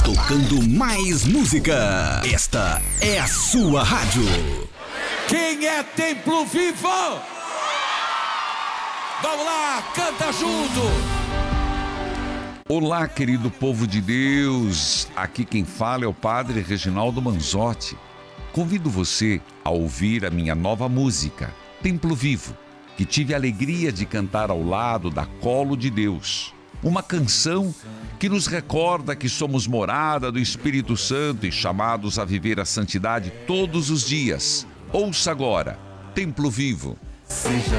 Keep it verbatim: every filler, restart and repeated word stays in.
tocando mais música. Esta é a sua rádio. Quem é Templo Vivo? Vamos lá, canta junto. Olá, querido povo de Deus. Aqui quem fala é o Padre Reginaldo Manzotti. Convido você a ouvir a minha nova música, Templo Vivo, que tive a alegria de cantar ao lado da Colo de Deus. Uma canção que nos recorda que somos morada do Espírito Santo e chamados a viver a santidade todos os dias. Ouça agora, Templo Vivo. Seja